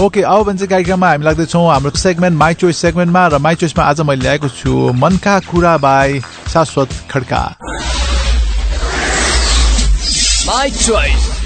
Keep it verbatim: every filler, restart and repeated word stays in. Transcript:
Okay, अब भने चाहिँ कार्यक्रममा हामी लाग्दैछौँ हाम्रो सेगमेन्ट माई चोइस सेगमेन्टमा। र माई चोइसमा आज मैले ल्याएको छु मनका कुरा बाई शाश्वत खड्का। My choice